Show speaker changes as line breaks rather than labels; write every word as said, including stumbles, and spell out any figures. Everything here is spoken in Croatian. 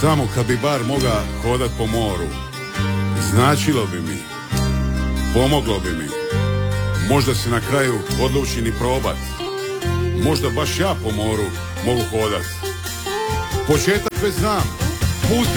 Samo kad bi bar moga hodat po moru, značilo bi mi, pomoglo bi mi. Možda se na kraju odlučim i probat. Možda baš ja po moru mogu hodat. Početak već znam. Pusti